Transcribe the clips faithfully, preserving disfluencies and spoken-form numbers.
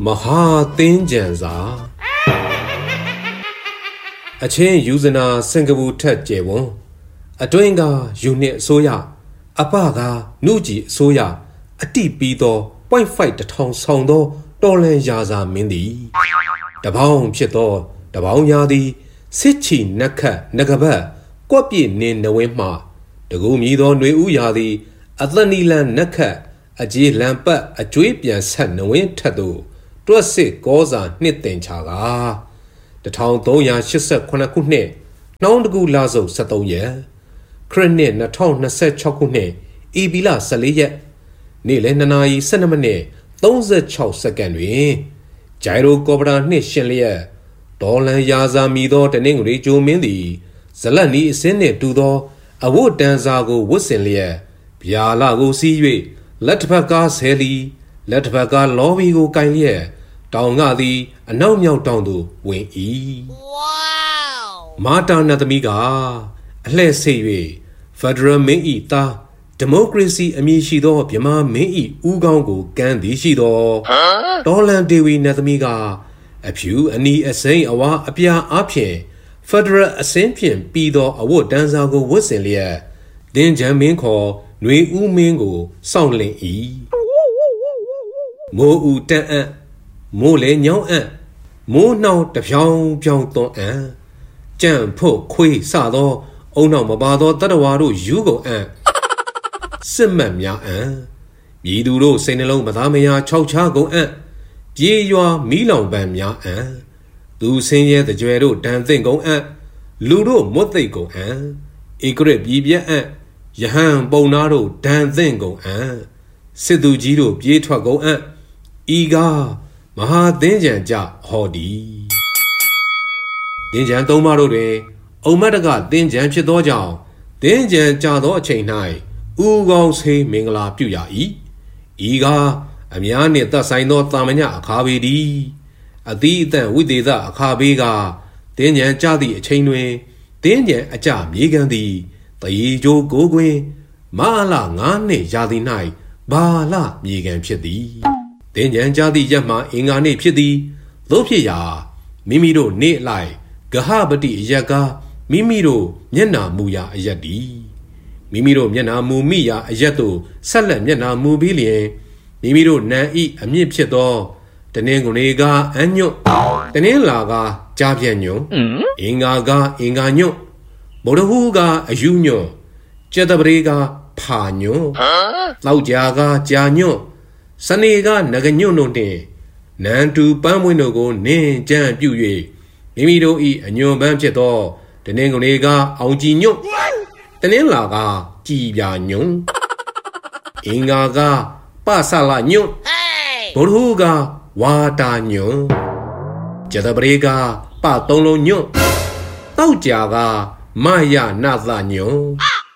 Maha Tinjanza A chain usina Singabu Tet Jewon A Doinga Unit Soya A Baga Nuji Soya A deep beedo Point fight the town sound Dolan Yaza Mindi The Baum Pito The Baum Yadi Sichi Naka Nagaba Quapi Nin the Wimma The Gumido Nui Uyadi Atlanilan Naka A G Lampa A Juipian San no win tadu to a sick goza knitting chaga. The town doya shisa quanacune, noun the good lazo sato ye. Crane na town na set chocune, ebila salia. Nilenanai cinnamone, those a chow secondary. Gyro cobra nishalia. Dolan yaza mido the ningri jo mindi. Zalani is in it to do a wood danzago wusselia. Piala go see you. Let Pagas heli, let Paga lobby go kindly. Down Gadi, and now meow down to wing e. Wow! Mata Natamiga, let's say we. Federal may eat ta. Democracy amishido, Pima may eat Ugango, Gandhi shido. Dolan dewi Natamiga. A pew and knee a say awa apia apie. Federal ascension pido a wood danzago wusselia. Then Jamin call. Nui u mingo, sound lin e. Mo u tan an, mo le nyao an, mo now the piao piao ton an. Jan po kui sa do, o now mabado tadawaru yugo an. Simman mia an. Yiduro senelo madamea chow chago an. Ye yua milong ban mia an. Du senye the juero dan thing go an. Ludo mote go an. Egrip yibia an. Yahan Bonaro Dan Thingo an Sidu Jiro Pietwago an Iga Maha Dinjan Ja Hodi Dinjan Tomaro de Omadaga Dinjan Chidoja Dinjan Jado Chain High Ugong Se Mingla Puya E Iga Amiani Tasaino Tamanya Akabidi Adi then with the Akabiga Dinjan Jadi Chainway Dinjan Aja Migandi The Joe Gogwe, Mala Ngane Jadi Nai, Bala Migan Pidi. Then Yan Jadi Yama Ingane Pidi, Lopia, Mimiro Ne Lai, Gahabadi Yaga, Mimiro, Yena Muya Yadi. Mimiro Yena Mumia Yato, Salam Yena Mubilie, Mimiro Na E Amipchedo, the Nengonega Anyo, the Nelaga, Japiano, Ingaga Inganyo. Bodahuga a junior, Jetabrega, Pano, Laujaga, Janyo, Sanega, Naganyo no de, Nantu Bamwinogo, Ne Jan Puye, Mimido E, a new Bamcheto, the Nengonega, Aujino, the Nelaga, Gianyo, Ingaga, Pasala Nyo, Bodahuga, Watanyo, Jetabrega, Patolo Nyo, Laujaga. Maya Nazanyo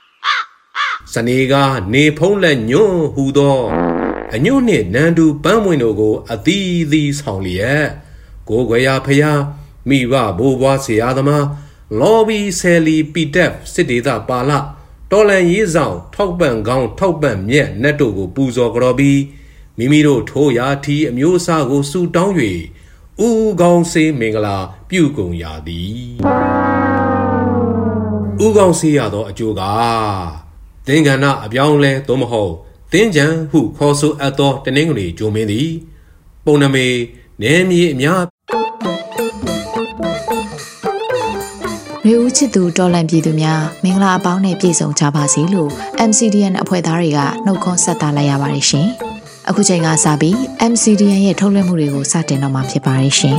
Saniga ne Pola nyo hudo a new ne Nandu Bamwinogo a thee these honglia Go Goya Paya Miwa Boba Siadama Lobby Sally Pitef City da Bala Dolan Yizao Tokban Gong Tokban Yet Netogo Buzo Grobi Mimiro Toya Ti Musa go Su Dongwe U Gong Se Mingala Bugong Yadi Ugong Siado a Juga Dingana a Bianle Domoho Dinjan who also adore the Ningli Jumidi Boname Name ye Mia လူဦးချစ်သူတော်လန့်ပြည်သူများမင်္ဂလာအပေါင်းနဲ့ပြည့်စုံကြပါစေလို့ M C D N အဖွဲ့သားတွေကနှုတ်ခွန်းဆက်တာလိုက်ရပါတယ်ရှင်။အခုချိန်ကစပြီး M C D N ရဲ့ထုတ်လွှင့်မှုတွေကိုစတင်တော့မှာဖြစ်ပါတယ်ရှင်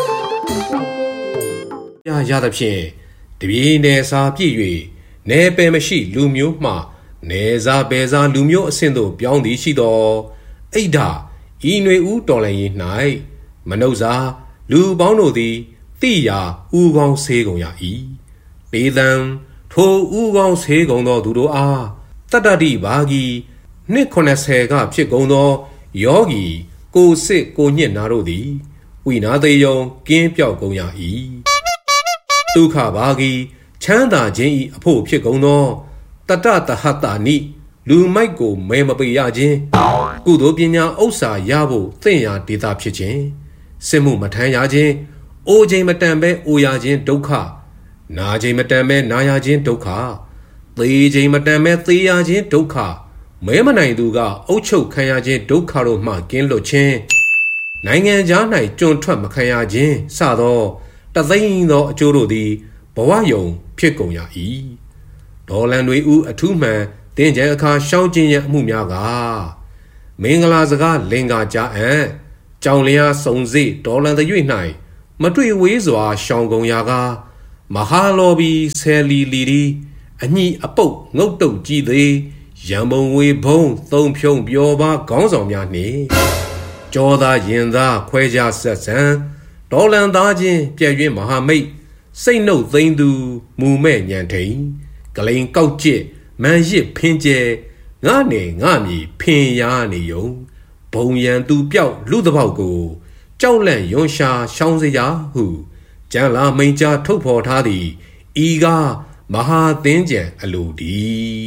။ရရတဲ့ဖြင့်တပြေးနယ်စာပြည့်၍နယ်ပယ်မရှိလူမျိုးမှနယ်စားပယ်စားလူမျိုးအဆင့်သို့ပြောင်းသည်ရှိသောအိဒ္ဓဤຫນွေဦးတော်လှန်ရေး၌မနှုတ်စာလူပေါင်းတို့သည်တိယာဥကောင်းဆေးကုန်ရ၏ပေတံထိုဥကောင်းဆေးကုန်သောသူတို့အားတတ္တတိဘာဂီနှစ်ခုနှစ်ဆယ်ကဖြစ်ကုန်သောယောဂီကိုစစ်ကိုညစ်နာတို့သည်ဝိနာသေးယုံကင်းပြောက်ကုန်ရ၏ဒုက္ခဘာဂီချမ်းသာခြင်း၏အဖို့ဖြစ်ကုန်သောတတ္တတဟတ္တနိလူမိုက်ကိုမဲမပေးရခြင်းကုသိုလ်ပညာဥစ္စာရဖို့သင့်ရာဒေတာဖြစ်ခြင်းစစ်မှုမထမ်းရခြင်းအိုချိန်မတန်ပဲအိုရခြင်းဒုက္ခနာချိန်မတန်ပဲနာရခြင်းဒုက္ခသေချိန်မတန်ပဲသေရခြင်းဒုက္ခမဲမနိုင်သူကအုပ်ချုပ်ခံရခြင်းဒုက္ခတို့မှကင်းလွတ်ခြင်းနိုင်ငံခြား၌ကျွံထွက်မခံရခြင်းစသောတသိန်းသောအကျိုးတို့သည်ဘဝယုံဖြစ်ကုန်ရ၏ဒေါ်လန်တွေဦးအထူးမှန်တင်ကြအခါရှောင်းခြင်းရဲ့အမှုများကမင်္ဂလာစကားလင်္ကာကြအံ့ကြောင်လျာစုံစိဒေါ်လန်တရွေ့၌မတွေ့ဝေးစွာရှောင်းကုန်ရာကမဟာလောဘီဆယ်လီလီဒီအညိအပုတ်ငုတ်တုတ်ကြည့်သေးရံပုံဝေဘုံသုံးဖြုံပျော်ပါခေါင်းဆောင်များနှင့်ကြောသားရင်သားခွဲခြားဆက်ဆံဒေါ်လန်သားချင်းပြည့်ရွင်မဟာမိတ်စိတ်နှုတ်သိမ့်သူမူမဲ့ညံထိန်ကလိန်ကောက်ကျစ်မန်ရစ်ဖင်းကျဲငါနေငါမီဖင်ရနေယုံဘုံရန်သူပြောက်လူတပေါက်ကိုကြောက်လန့်ယွန်ရှာရှောင်းစရာဟုကျန်လာမိန်ကြားထုတ်ဖော်ထားသည်ဤကားမဟာသင်းကျန်အလိုဒီ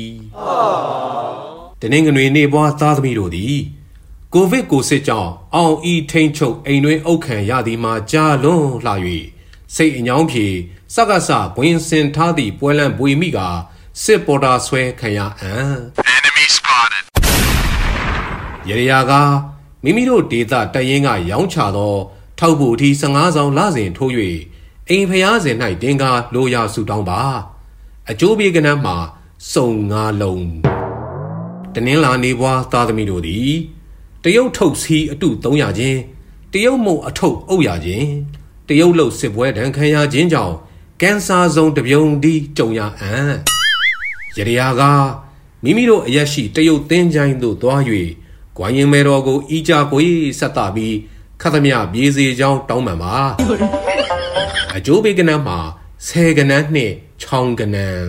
တနင်္ဂနွေနေ့ပွားသားသမီးတို့သည်ကိုဗစ်ကိုစစ်ကြောင့်အောင်ဤထိန်ချုပ်အိမ်တွင်အုပ်ခံရသည်မှာကြာလွန်လှ၍စိတ်အညောင်းဖြေစက္ကစဝင်စင်ထားသည့်ပွဲလန့်ပွေမိကစစ်ပေါ်တာဆွဲခံရအံ့ Enemy spotted ရရကမိမိတို့ဒေသတရင်ကရောင်းချသောထောက်ဖို့အထိဆယ့်ငါးဆောင်လစဉ်ထိုး၍အိမ်ဖျားစဉ်၌တင်ကားလိုရာစုတောင်းပါအကျိုးပေးကနန်းမှာစုံငါလုံးတနင်္လာနေ့ပွားသားသမီးတို့သည်တရုတ်ထုတ်စီအတုသုံးရခြင်းတရုတ်မုံအထုပ်အုပ်ရခြင်းတရုတ်လုတ်စစ်ပွဲဒဏ်ခံရခြင်းကြောင့်ကင်ဆာဆုံးတပြုံဒီကြုံရအံ့ရရကမိမိတို့အရက်ရှိတရုတ်သင်းချိုင်းသို့သွား၍ကွာရင်မဲတော်ကိုဤကြကိုဆက်တာပြီးခတ်သမျှပြေးစေကြောင်းတောင်းပန်ပါအကျိုးပေးကနန်းမှာဆယ်ကနန်းနှင့်ချောင်းကနန်း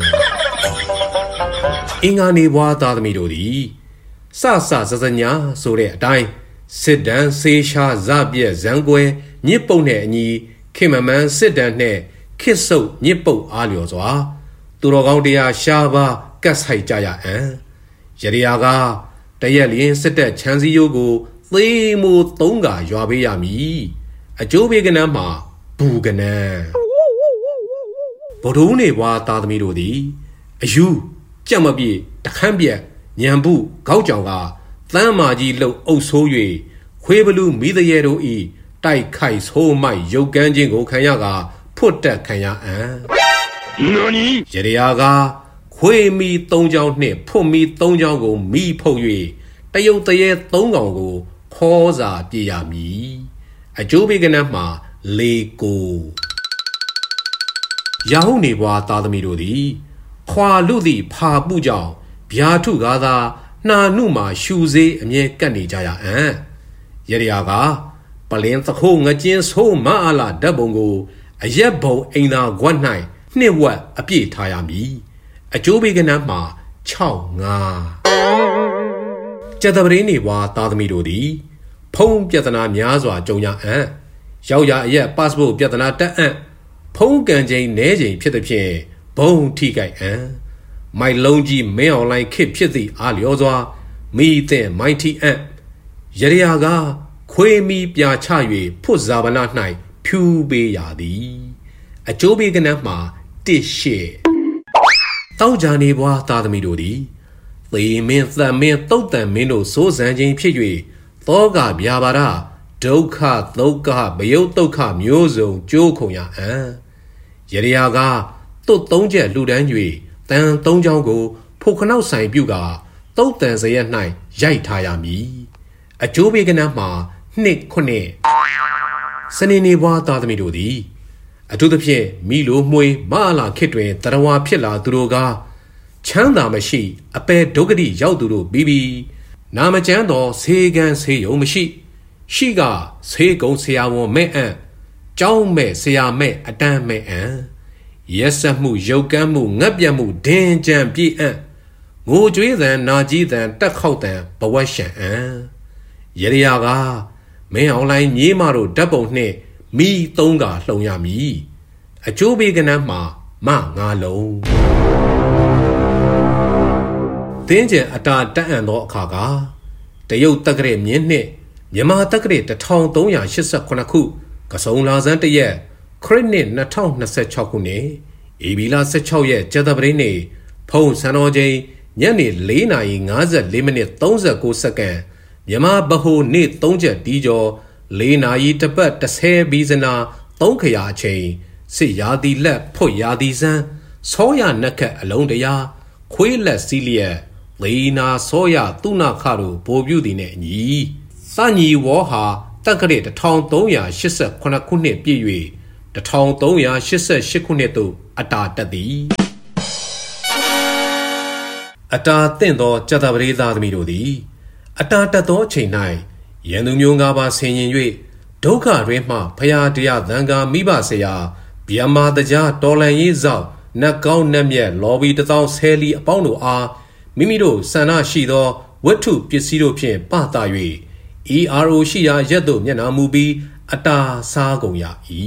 အင်္ဂါနေဘွားသားသမီးတို့သည်စစစစညာဆိုတဲ့အတိုင်းစစ်တမ်းဆေးရှားဇပြက်ဇံကွယ်ညစ်ပုတ်နဲ့အညီခင်မမန်းစစ်တမ်းနဲ့ခစ်ဆုပ်ညစ်ပုတ်အားလျော်စွာသူတော်ကောင်းတရားရှားပါကတ်ဆိုင်ကြရအံ့ရရကတရက်လျင်စစ်တပ်ချမ်းစည်းရိုးကိုသေမိုးသုံးကရွာပေးရမည်အကျိုးပေးကနန်းမှာဘူကနန်းဗဒုံးနေဘွားသားသမီးတို့သည်အယူကြက်မပြေတခန့်ပြက်ညံဘူးခေါက်ကြောင်ကသမ်းမာကြီးလှုပ်အုပ်ဆိုး၍ခွေးဘလူမိသရဲတို့ဤတိုက်ခိုက်ဆိုးမိုက်ရုပ်ကန်းခြင်းကိုခံရကဖွတ်တက်ခံရအံ့နော်နီရရကခွေးမီသုံးချောင်းနှင့်ဖွတ်မီသုံးချောင်းကိုမိဖုတ်၍တရုတ်တရဲသုံးကောင်ကိုခေါ်စာပြေရမည်အကျိုးပေးကနန်းမှာလေကိုရာဟုနေဘွားသားသမီးတို့သည်ခွာလူသည့်ဖာပုကြောင့်ဗျာထုကားသာနှာနုမှာရှူစေးအမြဲကတ်နေကြရအံ့ရရကပလင်းသခိုးငကျင်းဆိုးမအားလာဓာတ်ပုံကိုအရက်ဘုံအိမ်သာခွက်၌နှစ်ဝက်အပြည့်ထားရမည်အကျိုးပေးကနန်းမှာခြောက်ငါကျက်တပရင်းနေဘွားသားသမီးတို့သည်ဖုံးပြဿနာများစွာကြုံရအံ့ရောက်ရအရက် passport ပြဿနာတက်အံ့ဖုံးကန်ချိန်နဲချိန်ဖြစ်သည်ဖြင့်ဘုံထိကြိုက်အံ့မိုက်လုံးကြီးမင်းအွန်လိုင်းခစ်ဖြစ်သည့်အားလျော်စွာမိတဲ့မိုက်ထီအံ့ရရကခွေးမီပြာချ၍ဖွတ်ဇာဗနာ၌ဖြူပေးရသည်အကျိုးပေးကနန်းမှာတစ်ရှေ့တောက်ကြနေဘွားသားသမီးတို့သည်သေမင်းသက်မင်းတုတ်တန်မင်းတို့စိုးစံခြင်းဖြစ်၍သောကဗျာပါဒဒုက္ခဒုက္ခဘယုတ်ဒုက္ခမျိုးစုံကြိုးခုံရအံ့ရရကတုတ်သုံးချက်လှူဒန်း၍တန်သုံးချောင်းကိုဖို့ခနောက်ဆိုင်ပြုကတုတ်တန်စရက်၌ရိုက်ထားရမည်အကျိုးပေးကနန်းမှာနှစ်ခုနှစ်စနေနေ့ဘွားသားသမီးတို့သည်အထူးသဖြင့်မိလိုမှွေမအလာခေတ်တွင်တရဝါဖြစ်လာသူတို့ကချမ်းသာမရှိအပေဒုက္ခတိရောက်သူတို့ပြီးပြီးနာမကျမ်းသောဆေးကန်းဆေးရုံမရှိရှိကဆေးကုံဆရာဝန်မဲ့အံ့ကျောင်းမဲ့ဆရာမဲ့အတန်းမဲ့အံ့ရက်ဆက်မှုရုပ်ကမ်းမှုငတ်ပြတ်မှုဒင်းကြံပြည့်အံ့ငိုကြွေးသံနာကြီးသံတက်ခေါက်သံဘဝရှံအံ့ရရကမင်းအွန်လိုင်းမြေးမတို့ဓာတ်ပုံနှင့်မိသုံးကလှုံရမည်အကျိုးပေးကနန်းမှာမငါလုံးတင်းကျင်အတာတက်အံသောအခါကတရုတ်တက္ကရာမြင်းနှင့်မြန်မာတက္ကရာတစ်ထောင်သုံးရာရှစ်ဆယ့်ခုနှစ်ခုကစုံလာဇန်းတရက်ခရစ်နှစ်နှစ်ထောင်နှစ်ဆယ့်ခြောက်ခုနှစ်ဧပြီလဆယ့်ခြောက်ရက်ကျက်သပတေးနေ့ဖုံစံတော်ချိန်ညနေလေးနာရီငါးဆယ့်လေးမိနစ်သုံးဆယ့်ကိုစက္ကန့်မြန်မာဗဟိုနေ့သုံးချက်တီးကျော်လေးနာရီတပတ်တစ်ဆယ်ဘီဇနာသုံးခရာအချိန်စစ်ရာသီလက်ဖွတ်ရာသီစန်းဆောရနက်ခတ်အလုံးတရာခွေးလက်စီးလျက်လေနာဆောရသူနာခတို့ဗိုလ်ပြုသည်နဲ့အညီစညီဝေါ်ဟာတက္ကရာတစ်ထောင်သုံးရာရှစ်ဆယ့်ခုနှစ်ခုနှစ်ပြည့်၍တစ်ထောင်သုံးရာရှစ်ဆယ့်ရှစ်ခုနှစ်သို့အတာတက်သည်အတာတင့်သောကျက်သပတေးသားသမီးတို့သည်အတာတက်သောအချိန်၌ရန်သူမျိုးငါးပါးဆင်ရင်၍ဒုက္ခတွင်မှဖရာတရားသံဃာမိဘဆရာဗျမတကြားတော်လန်ရေးဆောင်နတ်ကောင်းနတ်မြတ်လော်ဘီတစ်သောင်းဆယ်လီအပေါင်းတို့အားမိမိတို့ဆန္ဒရှိသောဝတ္ထုပစ္စည်းတို့ဖြင့်ပသ၍ E R O ရှိရာရက်သို့မျက်နှာမူပြီးအတာစားကုန်ရ၏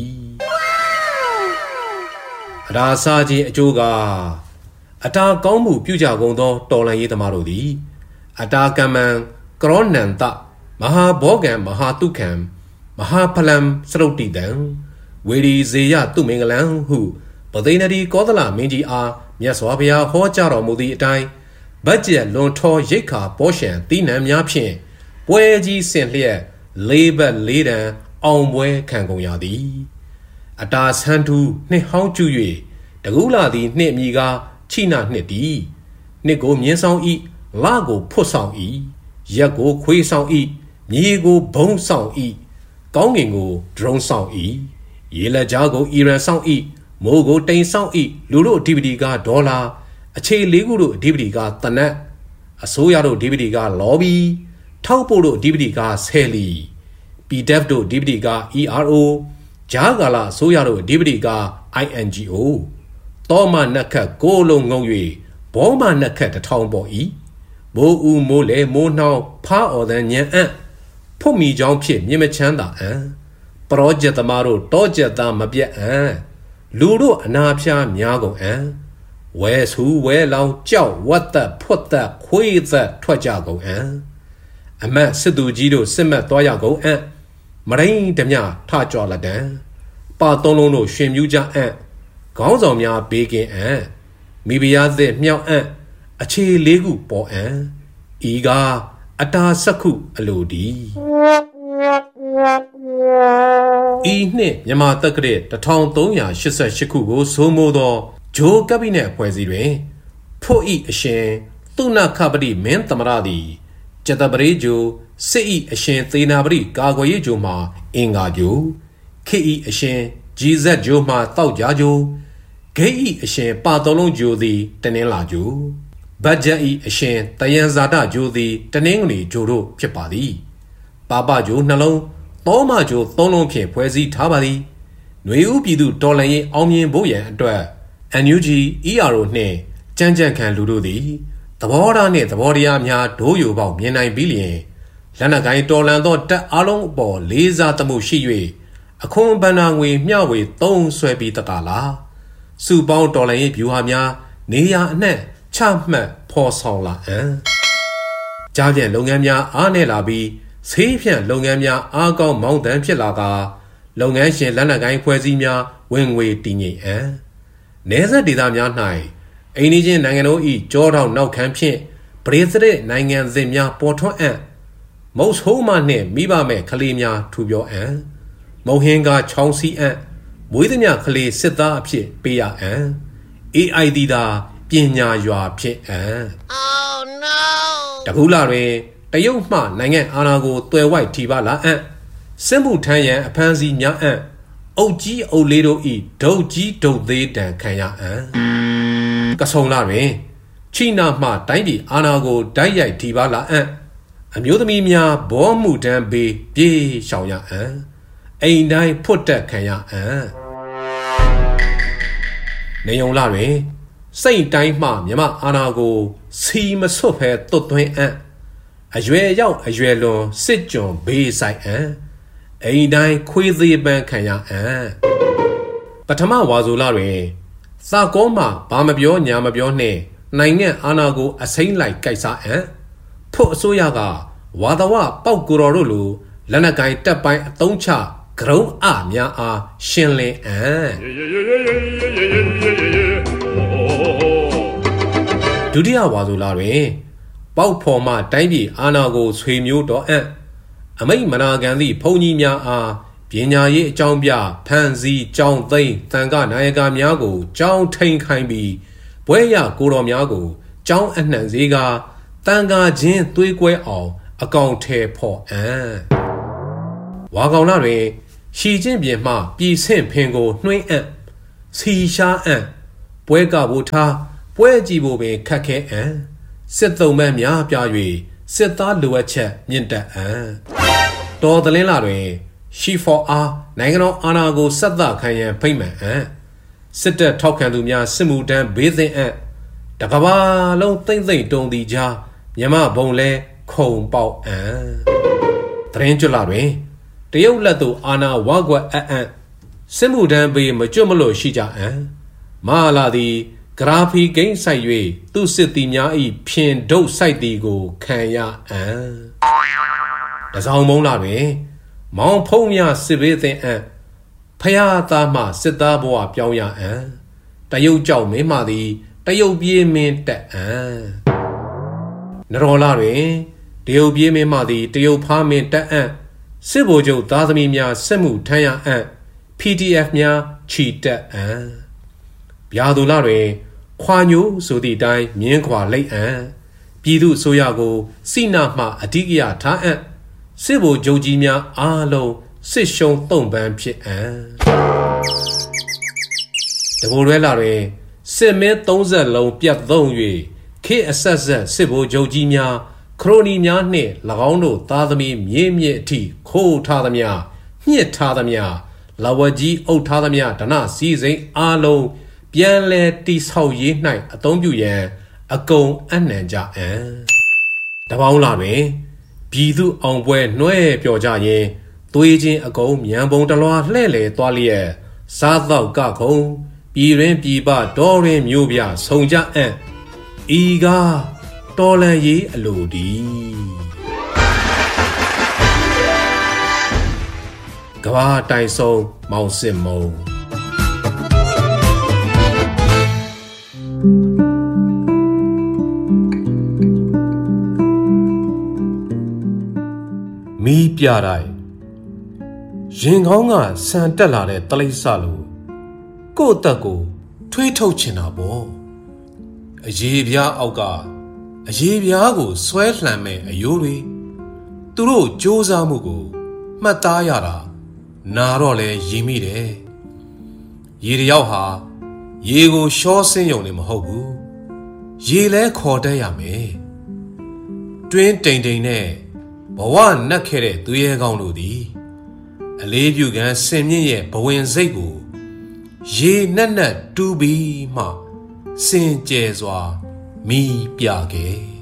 အတာစားခြင်းအကျိုးကအတာကောင်းမှုပြုကြကုန်သောတော်လန်ရေးသမားတို့သည်အတာကမ္မံကရောနန္တမဟာဘောဂံမဟာတုခံမဟာဖလံစရုတ်တိတံဝေရီဇေယတုမင်္ဂလံဟုပသိဏရီကောသလမင်းကြီးအားမြတ်စွာဘုရားဟောကြားတော်မူသည့်အတိုင်းဗတ်ကျက်လွန်ထောရိတ်ခါပေါရှံတိနံများဖြင့်ပွဲကြီးဆင်လျက်လေးဘက်လေးတန်အောင်ပွဲခံကုန်ရသည်အတာဆန်းထူးနှစ်ဟောင်းကျူ၍တကူလာသည်နှစ်အမိကားချိနာနှစ်တီနှစ်ကိုမြင်းဆောင်ဤလကိုဖွတ်ဆောင်ဤရက်ကိုခွေးဆောင်ဤမြေကိုဘုံဆောင်ဤကောင်းငင်ကိုဒရုန်းဆောင်ဤရေလက်ကြားကိုအီရန်ဆောင်ဤမိုးကိုတိန်ဆောင်ဤလူတို့အဓိပတိကဒေါ်လာအခြေလေးခုတို့အဓိပတိကတနတ်အစိုးရတို့အဓိပတိကလော်ဘီထောက်ပို့တို့အဓိပတိကဆယ်လီ P D F တို့အဓိပတိက E R O ဂျားကာလာအစိုးရတို့အဓိပတိက I N G O တောမနက်ခတ်ကိုလုံးငုံ၍ဘောမနက်ခတ်တထောင်ပေါ်ဤမိုးဦးမိုးလေမိုးနှောင်းဖားအော်တန်ညံအံ့ဖုတ်မီချောင်းဖြစ်မြင်မချမ်းသာအံပရောဂျက်သမားတို့တောကျက်သားမပြတ်အံလူတို့အနာဖြားများကုန်အံဝဲဆူဝဲလောင်ကြောက်ဝတ်သက်ဖွတ်သက်ခွေးသက်ထွက်ကြကုန်အံအမတ်စစ်သူကြီးတို့စစ်မက်သွားရကုန်အံမရင်းဓမြထကြွလက်တံပါသုံးလုံးတို့ရှင်မြူးကြအံခေါင်းဆောင်များဘေးကင်းအံမိဖုရားသစ်မြောက်အံအခြေလေးခုပေါ်အံဤကအတာစက္ခုအလိုဒီဤနှစ်မြန်မာတက္ကရာတစ်ထောင်သုံးရာရှစ်ဆယ့်ရှစ်ခုကိုစိုးမိုးသောဂျိုးကပ်ဘိနက်အဖွဲ့အစည်းတွင်ဖို့ဤအရှင်သုဏခပတိမင်းသမရသည်ကျက်သပတေးဂျိုစစ်ဤအရှင်သေနာပတိကာကွယ်ရေးဂျိုမှအင်္ဂါဂျိုခေဤအရှင်ဂျီဇက်ဂျိုမှတောက်ကြဂျိုဂိဤအရှင်ပါတော်လုံးဂျိုသည်တနင်္လာဂျိုဘတ်ဂျက်ဤအရှင်တယံဇာတဂျိုသည်တနင်္ဂနွေဂျိုတို့ဖြစ်ပါသည်ပါပဂျိုနှလုံးသောမဂျိုသုံးလုံးဖြင့်ဖွဲ့စည်းထားပါသည်ຫນွေဦးပြည်သူတော်လှန်ရေးအောင်မြင်ဖို့ရန်အတွက် N U G E R O နှင့်ကြမ်းကြမ်းခံလူတို့သည်သဘောထားနှင့်သဘောတရားများဒိုးယိုပေါက်မြင်နိုင်ပြီးလျင်လက်နက်ကိုင်းတော်လှန်သောတပ်အလုံးအပေါ်လေးစားသမှုရှိ၍အခွန်ဘဏ္ဍာငွေမျှဝေသုံးဆွဲပြီးတကလားစုပေါင်းတော်လှန်ရေးဗျူဟာများနေရာအနှံ့ချမှတ်ဖော်ဆောင်လာအံကြားပြန်လုပ်ငန်းများအားနည်းလာပြီးဆေးဖြန့်လုပ်ငန်းများအားကောင်းမောင်းတန်းဖြစ်လာကလုပ်ငန်းရှင်လက်နက်ကိုင်းဖွဲ့စည်းများဝင်ငွေတည်ငြိမ်အံနေဆက်ဒေသများ၌အိန္ဒိချင်းနိုင်ငံတို့၏ကြောထောက်နောက်ခံဖြင့်ပရိသတ်နိုင်ငံစဉ်များပေါ်ထွန်းအံ့မုတ်ဆိုးမနှင့်မိဘမဲ့ကလေးများထူပြောအံ့မုံဟင်းကချောင်းစီအံ့မွေးသမျှကလေးစစ်သားအဖြစ်ပေးရအံ့ A I D သာပညာရွာဖြစ်အံ့ Oh no တကူလာတွင်တရုတ်မှနိုင်ငံအာဏာကိုတွယ်ဝိုက်ထိပါလာအံ့စစ်မှုထမ်းရန်အဖမ်းဆီးများအံ့အုတ်ကြီးအုတ်လေးတို့ဤဒုတ်ကြီးဒုတ်သေးတန်ခံရအံ့ကဆုံလာတွင်ချိနာမှတိုင်းပြည်အာဏာကိုတိုက်ရိုက်ထိပါလာအံ့အမျိုးသမီးများဘောမှုတန်းပေးပြေးရှောင်ရအံ့အိမ်တိုင်းဖွတ်တက်ခံရအံ့နေုံလာတွင်စိတ်တိုင်းမှမြမအာဏာကိုစီမဆွတ်ဖဲတွတ်သွင်းအံ့အရွယ်ရောက်အရွယ်လွန်စစ်ကြုံဘေးဆိုင်အံ့အိမ်တိုင်းခွေးသေးပန်းခံရအံ့ပထမဝါဆိုလာတွင်သာကောမှဘာမပြောညာမပြောနှင့်နိုင်ငံအာဏာကိုအစိမ့်လိုက်ကြိုက်စားအံ့ဖို့အစိုးရကဝါဒဝပောက်ကိုတော်တို့လိုလက်နက်ကိုင်တပ်ပိုင်းအသုံးချဂရုံးအများအားရှင်းလင်းအံ့ဒုတိယဝါဆိုလာတွင်ပေါက်ဖော်မှတိုင်းပြည်အာဏာကိုဆွေမျိုးတော်အံ့အမိတ်မနာခံသည့်ဘုံကြီးများအားပညာရေးအကြောင်းပြဖန်စီကြောင်းသိမ်းသံဃာနာယကများကိုကြောင်းထိန်ခိုင်းပြီးဘွဲရကိုတော်များကိုကြောင်းအနှံစေကတန်ဃာချင်းသွေးကွဲအောင်အကောင်ထဲဖော်အံ့ဝါကောင်လာတွင်ရှီချင်းပြင်မှပြည်ဆင့်ဖင်ကိုနှွှင်းအံ့စီရှားအံ့ပွဲကဘို့ထားပွဲကြည့်ဖို့ပင်ခက်ခဲအံ့စစ်သုံးမန်းများပြ၍စစ်သားလိုအပ်ချက်မြင့်တက်အံ့တော်သလင်းလာတွင်ရှီဖော်အားနိုင်ငံတော်အာဏာကိုဆက်သခံရန်ဖိတ်မှန်အံ့စစ်တပ်ထောက်ခံသူများစစ်မှုထမ်းဘေးသင့်အံ့တကဘာလုံးသိမ့်သိမ့်တုံသည်ကြားမြမဘုံလဲခုံပေါက်အံ့တရင်ကျွလာတွင်တရုတ်လက်သို့အာဏာဝါကွက်အံ့အံ့စစ်မှုထမ်းဘေးမကျွတ်မလို့ရှိကြအံ့မဟာလာသည်ဂရာဖီဂိမ်းဆိုင်၍သူစစ်သည်များ၏ဖြင်ဒုတ်ဆိုင်သည်ကိုခံရအံ့တစောင်းမုံလာတွင်မောင်ဖုံးများစစ်ဘေးသင်အံ့ဖယားသားမှစစ်သားဘဝပြောင်းရအံ့တရုတ်ကြောက်မင်းမှသည်တရုတ်ပြေးမင်းတက်အံ့နရော်လာတွင်တရုတ်ပြေးမင်းမှသည်တရုတ်ဖားမင်းတက်အံ့စစ်ဗိုလ်ချုပ်သားသမီးများစစ်မှုထမ်းရအံ့ ပီ တီ အက်ဖ် များချီတက်အံ့ဗျာသူလာတွင်ခွာညိုဆိုသည့်အတိုင်းမြင်းခွာလိတ်အံ့ပြည်သူအစိုးရကိုစိနာမှအဓိကရထားအံ့စစ်ဗိုလ်ချုပ်ကြီးများအားလုံးစစ်ရှုံးသုံးပန်းဖြစ်အံ့တဘိုရဲလာတွင်စစ်မင်းသုံးဆက်လုံးပြတ်သုံး၍ခေအဆက်ဆက်စစ်ဗိုလ်ချုပ်ကြီးများခရိုနီများနှင့်၎င်းတို့သားသမီးမြေမြင့်အထိခိုးထားသမျှညှစ်ထားသမျှလဝကြီးအုပ်ထားသမျှဒနစည်းစိမ်အားလုံးပြန်လဲတိဆောက်ရေး၌အသုံးပြုရန်အကုန်အနှံကြအံ့တပေါင်းလာတွင်ပြည်သူအောင်ပွဲနှွဲပျော်ကြရင်သွေးချင်းအကုန်မြန်ပုံတလွားလှဲ့လေသွားလျက်စားတော့ကခုံပြည်ရင်းပြည်ပတော်ရင်းမျိုးပြဆုံကြအံ့ဤကားတော်လန်ရေးအလိုဒီကဘာတိုင်ဆုံးမောင်စစ်မုံမီးပြတိုင်းရင်ကောင်းကဆန်တက်လာတဲ့တလိပ်စလိုကိုယ့်အသက်ကိုထွေးထုတ်ချင်တာပေါ့အရေးပြားအောက်ကအရေးပြားကိုဆွဲလှန်မဲ့အယိုးတွေသူတို့စ조사မှုကိုမှတ်သားရတာနာတော့လဲရင်းမိတယ်ရေတယောက်ဟာရေကိုရှောဆင်းရုံနဲ့မဟုတ်ဘူးရေလဲခေါ်တတ်ရမယ်တွင်းတိမ်တိမ်နဲ့ဘဝနတ်ခဲ့တဲ့သူရဲကောင်းတို့သည်အလေးပြုကန်းစင်မြင့်ရဲ့ဘဝင်စိတ်ကိုရေနက်နက်တူးပြီးမှစင်ကြယ်စွာမီးပြခဲ့